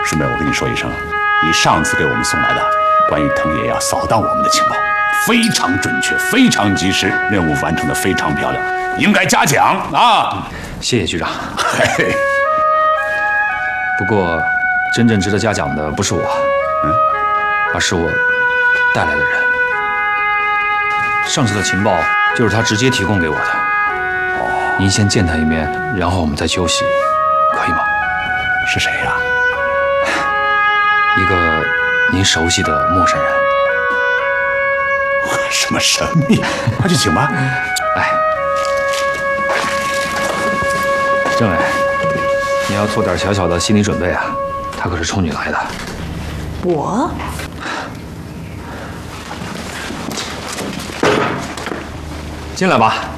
顺便我跟你说一声，你上次给我们送来的关于藤野要扫荡我们的情报，非常准确，非常及时，任务完成的非常漂亮，应该嘉奖啊！ 谢谢局长。 嘿， 不过，真正值得嘉奖的不是我，而是我带来的人。上次的情报就是他直接提供给我的。您先见他一面，然后我们再休息，可以吗？ 是谁呀？ 一个您熟悉的陌生人。 什么神秘？快去请吧。 哎，政委，你要做点小小的心理准备啊，他可是冲你来的。 我？ 进来吧。